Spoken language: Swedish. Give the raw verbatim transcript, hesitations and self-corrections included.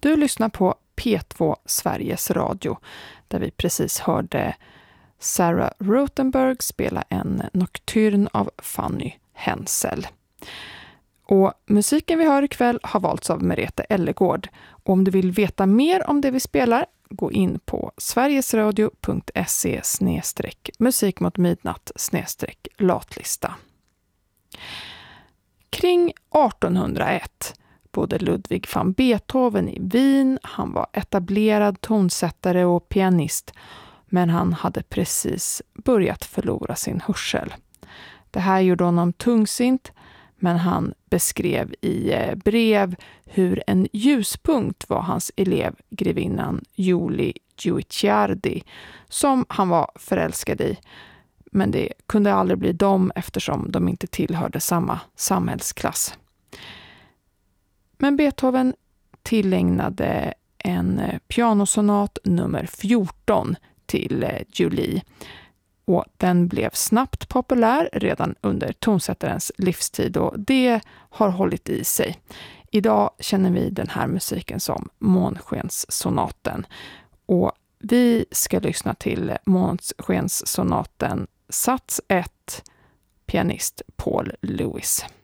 Du lyssnar på P två Sveriges Radio där vi precis hörde Sarah Rothenberg spela en nocturn av Fanny Hensel. Och musiken vi hör ikväll har valts av Merete Ellegård. Och om du vill veta mer om det vi spelar, gå in på sverigesradio punkt se snedstreck musik mot midnatt snedstreck latlista. Kring artonhundraett bodde Ludwig van Beethoven i Wien. Han var etablerad tonsättare och pianist, men han hade precis börjat förlora sin hörsel. Det här gjorde honom tungsint, men han beskrev i brev hur en ljuspunkt var hans elev, grevinnan Julie Guicciardi, som han var förälskad i. Men det kunde aldrig bli dem eftersom de inte tillhörde samma samhällsklass. Men Beethoven tillägnade en pianosonat nummer fjorton till Julie. Och den blev snabbt populär redan under tonsättarens livstid och det har hållit i sig. Idag känner vi den här musiken som Månskenssonaten. Och vi ska lyssna till Månskenssonaten Sats ett, pianist Paul Lewis.